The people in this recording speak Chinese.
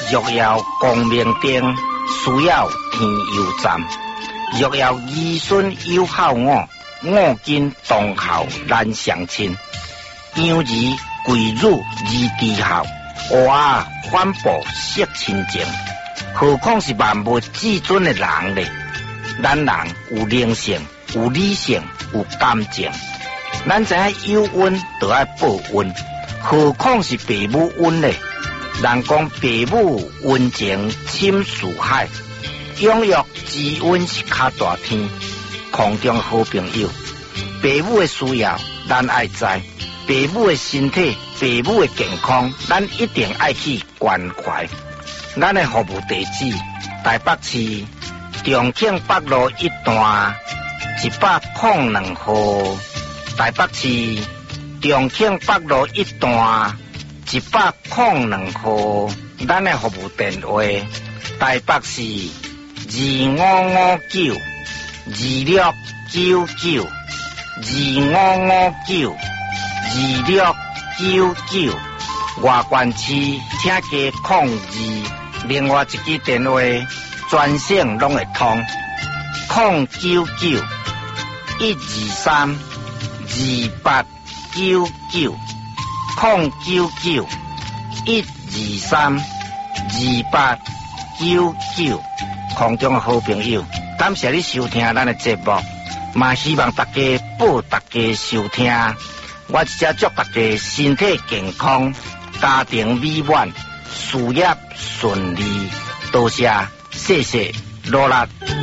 若要光明灯，需要天佑站。若要儿孙有孝我，我今当孝难相亲。养儿贵辱而低孝，娃反哺惜亲情。何况是万物至尊的人呢？咱人有灵性，有理性，有感情。咱知影有恩就要报恩，何况是父母恩呢？人讲父母恩情深似海，养育之恩是较大天。空中好朋友，父母的需要咱爱知，父母的身体、父母的健康，咱一定爱去关怀。咱的服务地址：台北市重庆北路1段102號。台北市重庆北路1段102號。咱的服務電話：台北市2559259925592699。外縣市請加02，另外一支電話專線攏會通099-123-2899，099-123-2899。空中的好朋友，感謝你收聽咱的節目，嘛希望大家報大家收聽。我只祝大家身體健康，家庭美滿，事業順利。多謝，謝謝，努力。